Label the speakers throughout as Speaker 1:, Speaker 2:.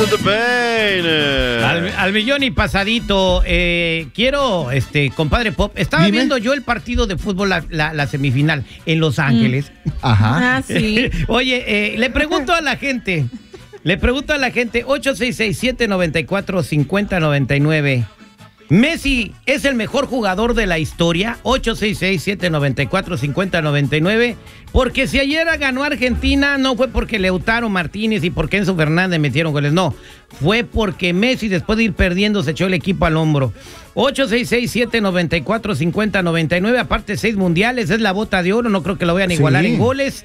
Speaker 1: Al millón y pasadito. Quiero, compadre Pop, estaba viendo yo el partido de fútbol, la semifinal en Los Ángeles.
Speaker 2: Ajá.
Speaker 3: Ah, sí.
Speaker 1: Oye, le pregunto a la gente, 866-794-5099. ¿Messi es el mejor jugador de la historia? 866-794-5099. Porque si ayer ganó Argentina, no fue porque Lautaro Martínez y porque Enzo Fernández metieron goles, no. Fue porque Messi, después de ir perdiendo, se echó el equipo al hombro. 866-794-5099. Aparte, 6 mundiales, es la bota de oro, no creo que lo vayan a igualar en goles.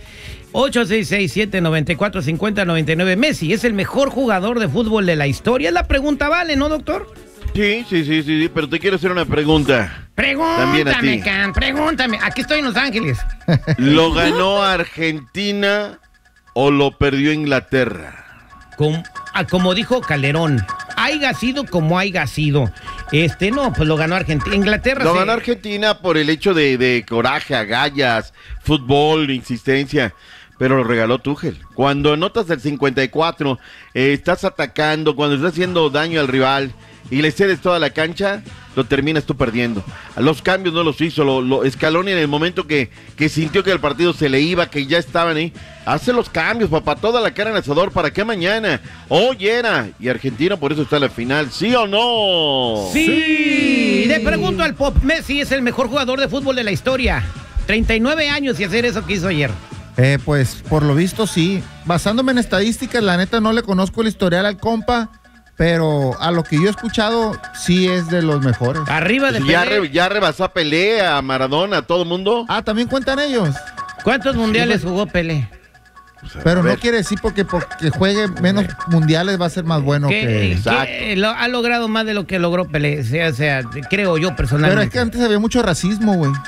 Speaker 1: 866-794-5099. Messi es el mejor jugador de fútbol de la historia. Es la pregunta, ¿vale, no, doctor?
Speaker 2: Sí, pero te quiero hacer una pregunta.
Speaker 1: Pregúntame, Can, pregúntame. Aquí estoy en Los Ángeles.
Speaker 2: ¿Lo ganó Argentina o lo perdió Inglaterra?
Speaker 1: Como dijo Calderón, haya sido como haya sido. No, pues lo ganó Argentina. Inglaterra
Speaker 2: Lo ganó Argentina por el hecho de coraje, agallas, fútbol, insistencia. Pero lo regaló Tuchel. Cuando anotas el 54, estás atacando, cuando estás haciendo daño al rival y le cedes toda la cancha, lo terminas tú perdiendo. Los cambios no los hizo, lo Scaloni en el momento que sintió que el partido se le iba, que ya estaban ahí, hace los cambios, papá, toda la cara en el asador, ¿para qué mañana? Hoy era, y Argentina por eso está en la final, ¿sí o no?
Speaker 1: Sí. Le pregunto al Pop, Messi es el mejor jugador de fútbol de la historia. 39 años y hacer eso que hizo ayer.
Speaker 4: Pues por lo visto sí. Basándome en estadísticas, la neta no le conozco el historial al compa, pero a lo que yo he escuchado, sí es de los mejores.
Speaker 1: Arriba de Pelé.
Speaker 2: Ya rebasó a Pelé, a Maradona, a todo el mundo.
Speaker 4: Ah, ¿también cuentan ellos?
Speaker 1: ¿Cuántos mundiales jugó Pelé?
Speaker 4: Pero no quiere decir porque juegue menos mundiales va a ser más bueno que...
Speaker 2: Exacto.
Speaker 1: Ha logrado más de lo que logró Pelé, o sea, creo yo personalmente.
Speaker 4: Pero es que antes había mucho racismo, güey.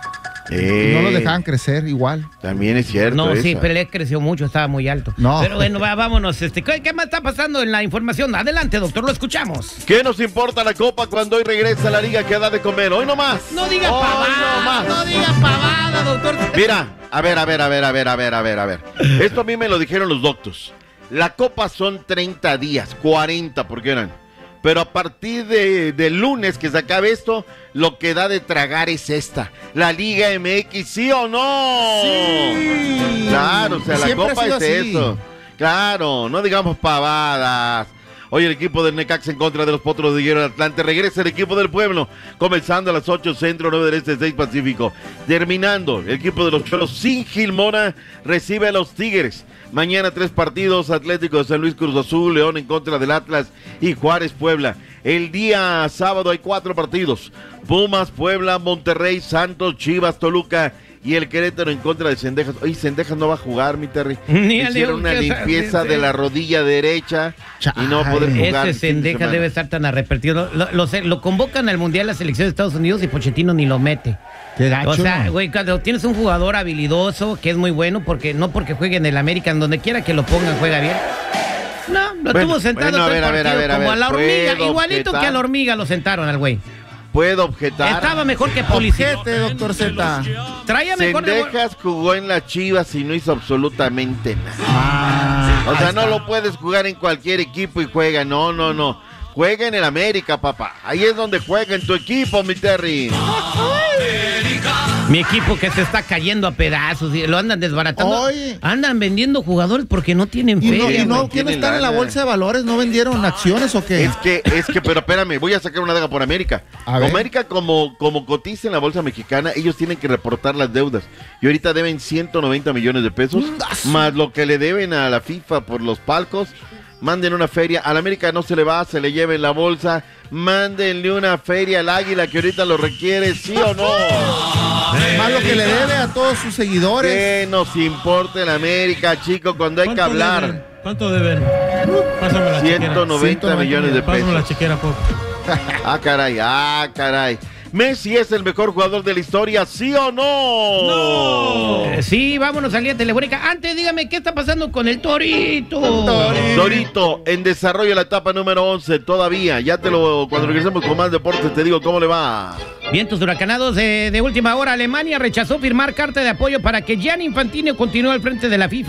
Speaker 4: No lo dejaban crecer igual.
Speaker 2: También es cierto.
Speaker 1: No, sí, Pelé creció mucho, estaba muy alto.
Speaker 4: No.
Speaker 1: Pero bueno, vámonos. ¿Qué más está pasando en la información? Adelante, doctor, lo escuchamos.
Speaker 2: ¿Qué nos importa la Copa cuando hoy regresa la liga que da de comer? Hoy nomás.
Speaker 1: No diga pavada, no diga pavada, doctor.
Speaker 2: Mira, a ver. Esto a mí me lo dijeron los doctores. La Copa son 30 días, 40 porque eran. Pero a partir de lunes que se acabe esto, lo que da de tragar es esta. La Liga MX, ¿sí o no?
Speaker 4: Sí.
Speaker 2: Claro, o sea, la
Speaker 4: Siempre
Speaker 2: Copa
Speaker 4: ha sido
Speaker 2: es
Speaker 4: así.
Speaker 2: eso. Claro, no digamos pavadas. Hoy el equipo del Necaxa en contra de los Potros de Hierro del Atlante. Regresa el equipo del Pueblo, comenzando a las 8 centro, 9 del este, 6 pacífico. Terminando, el equipo de los Cholos sin Gil Mora recibe a los Tigres. Mañana 3 partidos, Atlético de San Luis, Cruz Azul, León en contra del Atlas y Juárez, Puebla. El día sábado hay 4 partidos. Pumas, Puebla, Monterrey, Santos, Chivas, Toluca y el Querétaro en contra de Cendejas. Oye, Cendejas no va a jugar, mi Terry. Hicieron una limpieza de la rodilla derecha y no va a poder jugar.
Speaker 1: Ese Cendejas debe estar tan arrepentido. Lo convocan al Mundial la selección de Estados Unidos y Pochettino ni lo mete.
Speaker 4: Qué gacho.
Speaker 1: O sea, güey, cuando tienes un jugador habilidoso, que es muy bueno, no porque juegue en el América, en donde quiera que lo pongan, juega bien. No, lo tuvo sentado todo el partido, como a la hormiga, igualito que a la hormiga lo sentaron al güey.
Speaker 2: Puedo objetar.
Speaker 1: Estaba mejor que Pulisic.
Speaker 4: Doctor Z.
Speaker 1: Traía mejor.
Speaker 2: Cendejas jugó en las Chivas y no hizo absolutamente nada. O sea, no lo puedes jugar en cualquier equipo y juega. No. Juega en el América, papá. Ahí es donde juega en tu equipo, mi Terry.
Speaker 1: Mi equipo que se está cayendo a pedazos y lo andan desbaratando.
Speaker 4: Oye.
Speaker 1: Andan vendiendo jugadores porque no tienen feria.
Speaker 4: ¿Que no
Speaker 2: tienen
Speaker 4: están en la
Speaker 2: lana.
Speaker 4: bolsa de valores? ¿No vendieron acciones o qué?
Speaker 2: Es que, pero espérame, voy a sacar una daga por América.
Speaker 4: A ver.
Speaker 2: América, como cotiza en la bolsa mexicana, ellos tienen que reportar las deudas. Y ahorita deben 190 millones de pesos, más lo que le deben a la FIFA por los palcos. Manden una feria, al América no se le va, se le lleve en la bolsa. Mándenle una feria al Águila que ahorita lo requiere, ¿sí o no?
Speaker 4: Más lo que le debe a todos sus seguidores.
Speaker 2: ¿Qué nos importa el América, chico, cuando hay que hablar?
Speaker 5: ¿Cuánto deben? Pásame la
Speaker 2: 190 millones de
Speaker 5: Pásame la
Speaker 2: pesos.
Speaker 5: chequera, Pop.
Speaker 2: Ah, caray. ¿Messi es el mejor jugador de la historia, sí o no?
Speaker 1: Sí, vámonos a Línea Telefónica. Antes, dígame, ¿qué está pasando con el Torito?
Speaker 2: Torito, en desarrollo la etapa número 11 todavía. Cuando regresemos con más deportes te digo cómo le va.
Speaker 1: Vientos huracanados de última hora. Alemania rechazó firmar carta de apoyo para que Gianni Infantino continúe al frente de la FIFA.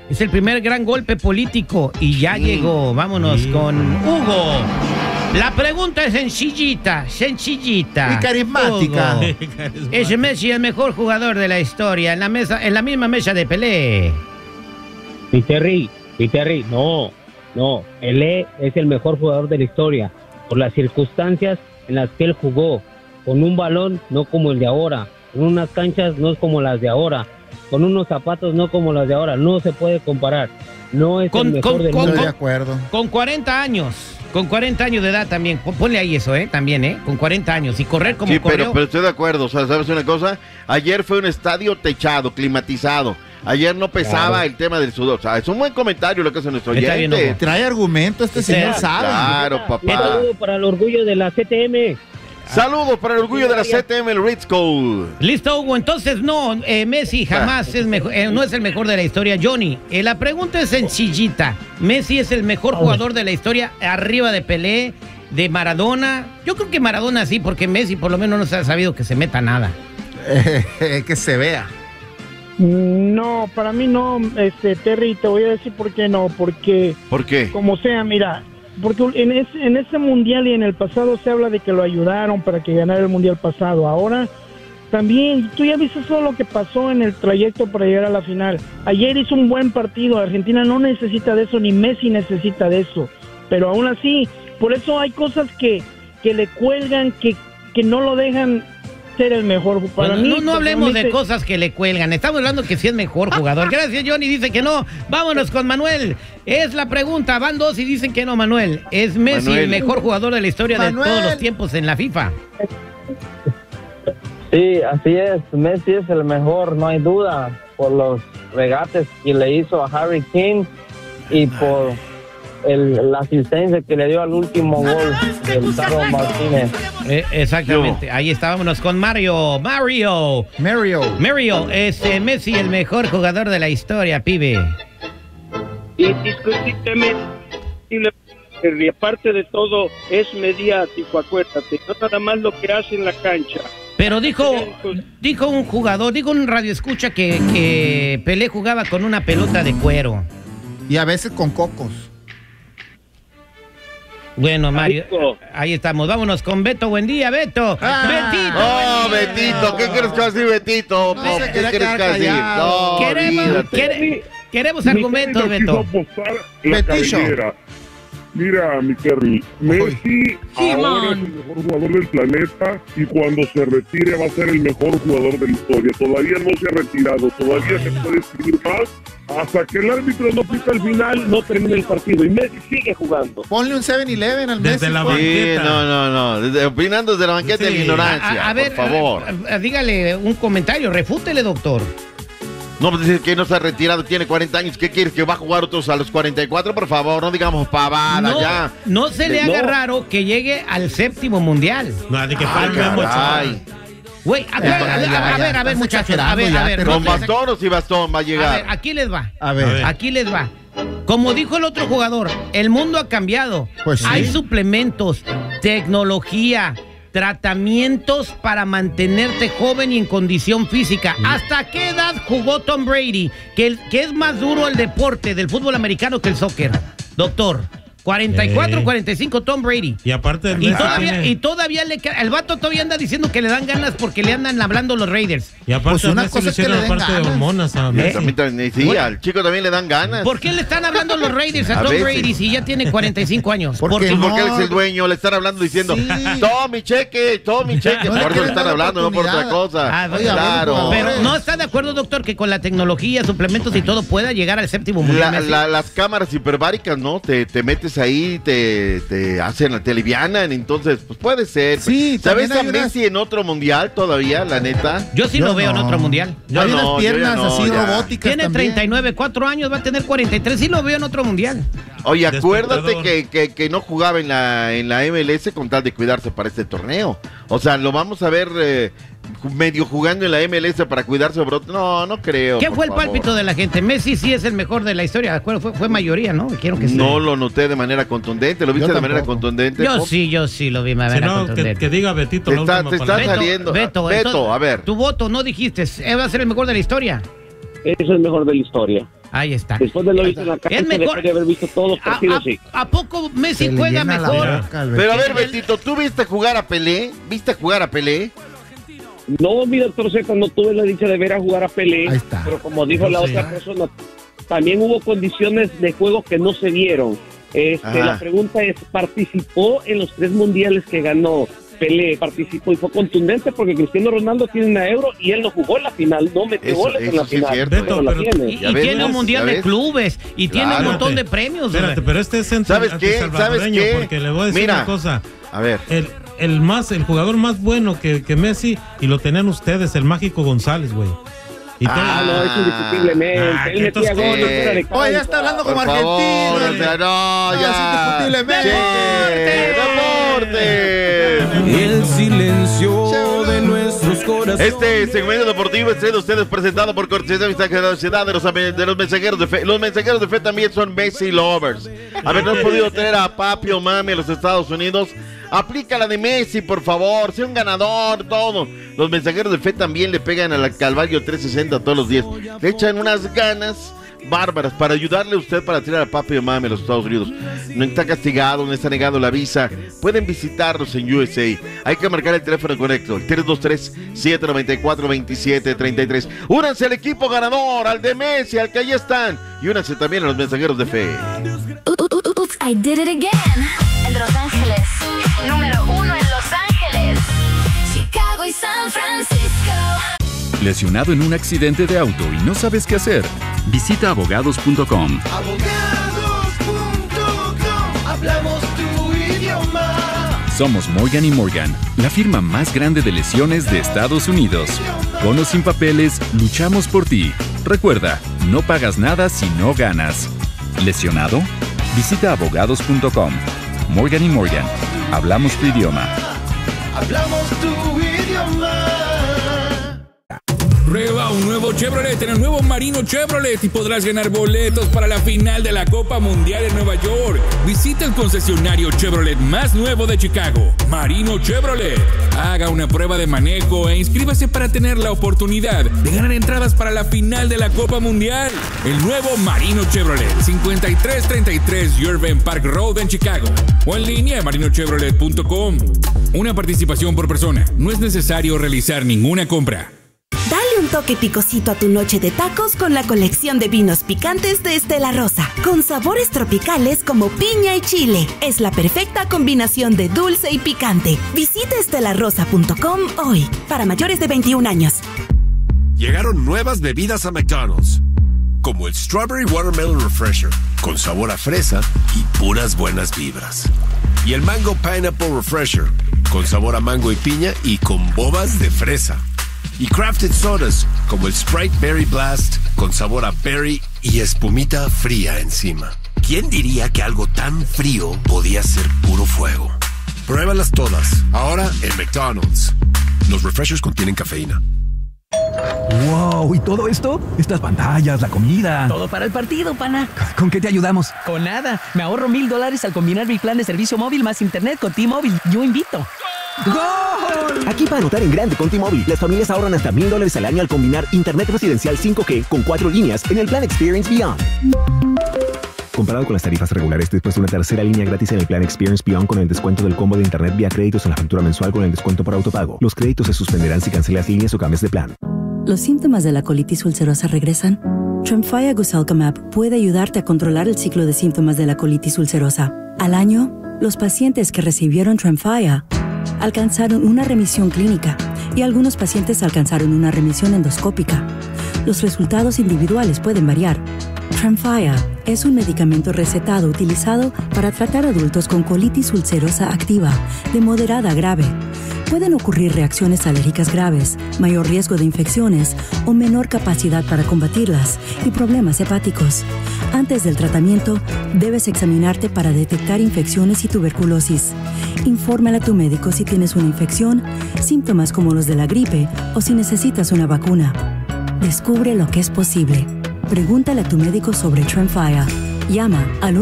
Speaker 1: Es el primer gran golpe político y ya llegó. Vámonos con Hugo. La pregunta es sencillita.
Speaker 4: Y carismática.
Speaker 1: Hugo, ¿es Messi el mejor jugador de la historia en la misma mesa de Pelé?
Speaker 3: Terry, no, Pelé es el mejor jugador de la historia por las circunstancias en las que él jugó, con un balón no como el de ahora, con unas canchas no como las de ahora, con unos zapatos no como las de ahora, no se puede comparar, no es el mejor del mundo.
Speaker 4: Estoy de acuerdo.
Speaker 1: Con 40 años de edad también, ponle ahí eso, también, con 40 años y correr como corrió.
Speaker 2: pero estoy de acuerdo, o sea, ¿sabes una cosa? Ayer fue un estadio techado, climatizado. Ayer no pesaba el tema del sudor. O sea, es un buen comentario lo que hace nuestro oyente.
Speaker 4: Trae argumento, señor sabe.
Speaker 2: Claro, papá.
Speaker 3: Un saludo para el orgullo de la CTM.
Speaker 2: Saludos para el orgullo de la CTM, el Ritzco.
Speaker 1: Listo, Hugo. Entonces, no, Messi jamás es mejor, no es el mejor de la historia. Johnny, la pregunta es sencillita. Messi es el mejor jugador de la historia, arriba de Pelé, de Maradona. Yo creo que Maradona sí, porque Messi por lo menos no se ha sabido que se meta nada.
Speaker 4: Que se vea.
Speaker 6: No, para mí no, Terry, te voy a decir por qué no, porque...
Speaker 2: ¿Por qué?
Speaker 6: Como sea, mira, porque en ese mundial y en el pasado se habla de que lo ayudaron para que ganara el mundial pasado. Ahora también, tú ya viste todo lo que pasó en el trayecto para llegar a la final. Ayer hizo un buen partido, Argentina no necesita de eso, ni Messi necesita de eso, pero aún así, por eso hay cosas que le cuelgan, que no lo dejan ser el mejor. Para mí,
Speaker 1: no hablemos de cosas que le cuelgan, estamos hablando que sí es mejor jugador. Gracias, Johnny, dice que no. Vámonos con Manuel. Es la pregunta, van dos y dicen que no, Manuel. ¿Es Messi el mejor jugador de la historia de todos los tiempos en la FIFA?
Speaker 3: Sí, así es, Messi es el mejor, no hay duda, por los regates que le hizo a Harry Kane y por la asistencia que le dio al último gol del Taro Martínez.
Speaker 1: Exactamente, ahí estábamos con Mario, es Messi el mejor jugador de la historia, pibe.
Speaker 7: Indiscutiblemente, y aparte de todo es mediático, acuérdate, no nada más lo que hace en la cancha.
Speaker 1: Pero dijo un radioescucha que Pelé jugaba con una pelota de cuero.
Speaker 4: Y a veces con cocos.
Speaker 1: Bueno, Mario, ahí estamos. Vámonos con Beto. Buen día, Beto. Betito.
Speaker 2: Oh, Betito. ¿Qué quieres decir, Betito? ¿Qué quieres decir? No,
Speaker 1: queremos argumentos, Beto.
Speaker 4: Betillo.
Speaker 8: Mira, mi Terry, Messi ahora es el mejor jugador del planeta y cuando se retire va a ser el mejor jugador de la historia. Todavía no se ha retirado, todavía se puede escribir más. Hasta que el árbitro no pita el final, no termina el partido y Messi sigue jugando.
Speaker 4: Ponle un 7-Eleven al Messi.
Speaker 5: Desde la banqueta.
Speaker 2: No. Opinando desde la banqueta de la ignorancia.
Speaker 1: A ver,
Speaker 2: por favor.
Speaker 1: Dígale un comentario, refútele, doctor.
Speaker 2: No, pues decir que no se ha retirado, tiene 40 años. ¿Qué quieres? ¿Que va a jugar otros a los 44? Por favor, no digamos pavada ya.
Speaker 1: No se le haga raro que llegue al 7º mundial.
Speaker 5: No, de que caray.
Speaker 1: Güey, a ver, muchachos. A ver.
Speaker 2: ¿Con bastón o sin bastón va a llegar?
Speaker 1: A ver, aquí les va. Como dijo el otro jugador, el mundo ha cambiado.
Speaker 4: Pues sí.
Speaker 1: Hay suplementos, tecnología, tratamientos para mantenerte joven y en condición física. ¿Hasta qué edad jugó Tom Brady? Que es más duro el deporte del fútbol americano que el soccer. Doctor, 44, 45 Tom Brady.
Speaker 5: Y aparte
Speaker 1: todavía el vato todavía anda diciendo que le dan ganas porque le andan hablando los Raiders.
Speaker 5: Y aparte
Speaker 4: pues una cosa es que le den
Speaker 5: parte de hormonas a Messi.
Speaker 2: Sí, al chico también le dan ganas.
Speaker 1: ¿Por qué le están hablando los Raiders a Tom Brady si ya tiene 45 años?
Speaker 2: Porque él es el dueño, le están hablando diciendo, todo mi cheque, por eso le están hablando, no por otra cosa. Claro.
Speaker 1: Pero no está de acuerdo, doctor, que con la tecnología, suplementos y todo pueda llegar al 7º mundial.
Speaker 2: Las cámaras hiperbáricas, ¿no? Te metes ahí, te hacen, te alivianan, entonces, pues puede ser.
Speaker 4: Sí,
Speaker 2: ¿sabes a Messi en otro mundial todavía, la neta?
Speaker 1: Yo sí lo veo en otro mundial.
Speaker 4: Hay unas piernas así robóticas.
Speaker 1: Tiene 39, 4 años, va a tener 43, sí lo veo en otro mundial.
Speaker 2: Oye, acuérdate que no jugaba en la MLS con tal de cuidarse para este torneo. O sea, lo vamos a ver medio jugando en la MLS para cuidarse. No creo.
Speaker 1: ¿Qué fue el pálpito de la gente? Messi sí es el mejor de la historia. Fue mayoría, ¿no? Quiero que
Speaker 2: no lo noté de manera contundente. ¿Lo viste de manera contundente?
Speaker 1: Yo sí lo vi de manera contundente.
Speaker 5: Que diga Betito.
Speaker 2: Te está saliendo. Beto, a ver.
Speaker 1: Tu voto no dijiste. ¿Va a ser el mejor de la historia?
Speaker 7: Es el mejor de la historia.
Speaker 1: Ahí está.
Speaker 6: Después de lo visto en la cancha, después de haber visto todos los partidos, sí.
Speaker 1: ¿A poco Messi juega mejor?
Speaker 2: Pero a ver, Betito, ¿tú viste jugar a Pelé?
Speaker 6: No, mi doctor Z, no tuve la dicha de ver a jugar a Pelé.
Speaker 4: Ahí está.
Speaker 6: Pero como dijo la otra persona, también hubo condiciones de juego que no se dieron. La pregunta es, ¿participó en los 3 mundiales que ganó Pelé? Participó y fue contundente porque Cristiano Ronaldo tiene una Euro y él no jugó en la final, no metió goles en la final.
Speaker 2: Cierto,
Speaker 1: y tiene un mundial de clubes y tiene un montón de premios.
Speaker 5: Espérate, pero este es antisalvadoreño, porque le voy a decir una cosa.
Speaker 2: A ver.
Speaker 5: El jugador más bueno que Messi, y lo tenían ustedes, el Mágico González, güey.
Speaker 6: No, es indiscutiblemente. Él metía goles fuera de cancha.
Speaker 4: Oye, ya está hablando como argentino.
Speaker 2: Ya.
Speaker 4: Es indiscutiblemente.
Speaker 2: ¡Deporte!
Speaker 9: El silencio de nuestros corazones.
Speaker 2: Este segmento deportivo es de ustedes presentado por cortesía de la ciudad de los mensajeros de fe. Los mensajeros de fe también son Messi lovers. A ver, no has podido tener a papi o mami a los Estados Unidos. Aplica la de Messi, por favor. Sea un ganador, todo. Los mensajeros de fe también le pegan a la Calvario 360 todos los días. Le echan unas ganas bárbaras para ayudarle a usted para tirar a papi o mami a los Estados Unidos. No está castigado, no está negado la visa. Pueden visitarlos en USA. Hay que marcar el teléfono correcto, el 323-794-2733. Únanse al equipo ganador, al de Messi, al que allí están. Y únanse también a los mensajeros de fe.
Speaker 10: Oops, I did it again. En Los Ángeles, número 1 en Los Ángeles, Chicago y San Francisco.
Speaker 11: ¿Lesionado en un accidente de auto y no sabes qué hacer? Visita abogados.com.
Speaker 9: Abogados.com, hablamos tu idioma.
Speaker 11: Somos Morgan & Morgan, la firma más grande de lesiones de Estados Unidos. Con o sin papeles, luchamos por ti. Recuerda, no pagas nada si no ganas. ¿Lesionado? Visita abogados.com. Morgan & Morgan, hablamos tu idioma.
Speaker 9: Hablamos tu idioma.
Speaker 12: Prueba un nuevo Chevrolet en el nuevo Marino Chevrolet y podrás ganar boletos para la final de la Copa Mundial en Nueva York. Visita el concesionario Chevrolet más nuevo de Chicago, Marino Chevrolet. Haga una prueba de manejo e inscríbase para tener la oportunidad de ganar entradas para la final de la Copa Mundial. El nuevo Marino Chevrolet, 5333 Urban Park Road en Chicago. O en línea marinochevrolet.com. Una participación por persona. No es necesario realizar ninguna compra.
Speaker 13: Dale un toque picosito a tu noche de tacos con la colección de vinos picantes de Estela Rosa, con sabores tropicales como piña y chile. Es la perfecta combinación de dulce y picante. Visita estelarosa.com hoy, para mayores de 21 años.
Speaker 14: Llegaron nuevas bebidas a McDonald's, como el Strawberry Watermelon Refresher, con sabor a fresa y puras buenas vibras. Y el Mango Pineapple Refresher, con sabor a mango y piña y con bobas de fresa. Y crafted sodas, como el Sprite Berry Blast, con sabor a berry y espumita fría encima. ¿Quién diría que algo tan frío podía ser puro fuego? Pruébalas todas, ahora en McDonald's. Los refreshers contienen cafeína.
Speaker 15: ¡Wow! ¿Y todo esto? Estas pantallas, la comida.
Speaker 16: Todo para el partido, pana.
Speaker 15: ¿Con qué te ayudamos?
Speaker 16: Con nada. Me ahorro $1,000 al combinar mi plan de servicio móvil más internet con T-Mobile. Yo invito.
Speaker 15: ¡Gol!
Speaker 17: Aquí para anotar en grande con T-Mobile, las familias ahorran hasta $1,000 al año al combinar internet residencial 5G con 4 líneas en el plan Experience Beyond. Comparado con las tarifas regulares, después de una tercera línea gratis en el plan Experience Beyond con el descuento del combo de internet vía créditos en la factura mensual con el descuento por autopago. Los créditos se suspenderán si cancelas líneas o cambias de plan.
Speaker 18: ¿Los síntomas de la colitis ulcerosa regresan? Tremfya Guselkumab puede ayudarte a controlar el ciclo de síntomas de la colitis ulcerosa. Al año, los pacientes que recibieron Tremfya alcanzaron una remisión clínica y algunos pacientes alcanzaron una remisión endoscópica. Los resultados individuales pueden variar. Tremfya es un medicamento recetado utilizado para tratar adultos con colitis ulcerosa activa de moderada a grave. Pueden ocurrir reacciones alérgicas graves, mayor riesgo de infecciones o menor capacidad para combatirlas y problemas hepáticos. Antes del tratamiento, debes examinarte para detectar infecciones y tuberculosis. Infórmale a tu médico si tienes una infección, síntomas como los de la gripe o si necesitas una vacuna. Descubre lo que es posible. Pregúntale a tu médico sobre Tremfya. Llama al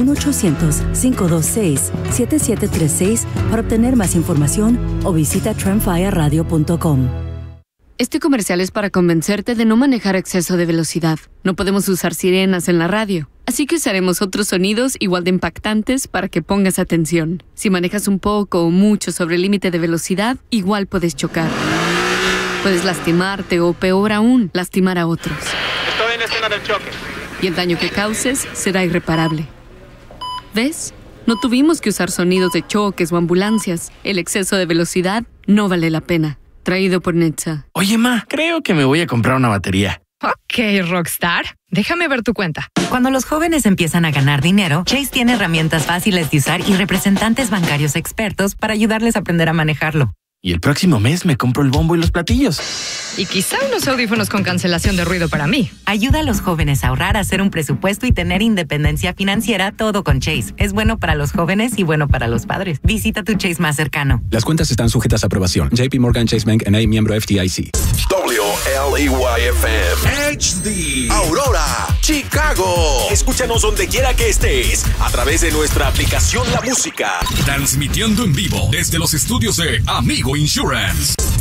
Speaker 18: 1-800-526-7736 para obtener más información o visita tremfyaradio.com.
Speaker 19: Este comercial es para convencerte de no manejar a exceso de velocidad. No podemos usar sirenas en la radio, así que usaremos otros sonidos igual de impactantes para que pongas atención. Si manejas un poco o mucho sobre el límite de velocidad, igual puedes chocar. Puedes lastimarte o, peor aún, lastimar a otros.
Speaker 20: Estoy en la escena del choque.
Speaker 19: Y el daño que causes será irreparable. ¿Ves? No tuvimos que usar sonidos de choques o ambulancias. El exceso de velocidad no vale la pena. Traído por Netza.
Speaker 21: Oye, ma, creo que me voy a comprar una batería.
Speaker 22: Ok, Rockstar. Déjame ver tu cuenta.
Speaker 23: Cuando los jóvenes empiezan a ganar dinero, Chase tiene herramientas fáciles de usar y representantes bancarios expertos para ayudarles a aprender a manejarlo.
Speaker 21: Y el próximo mes me compro el bombo y los platillos.
Speaker 22: Y quizá unos audífonos con cancelación de ruido para mí.
Speaker 23: Ayuda a los jóvenes a ahorrar, a hacer un presupuesto y tener independencia financiera, todo con Chase. Es bueno para los jóvenes y bueno para los padres. Visita tu Chase más cercano.
Speaker 24: Las cuentas están sujetas a aprobación. JP Morgan Chase Bank N.A., miembro FDIC.
Speaker 14: WLEYFM HD Aurora, Chicago. Escúchanos donde quiera que estés a través de nuestra aplicación La Música.
Speaker 12: Transmitiendo en vivo desde los estudios de Amigo Insurance.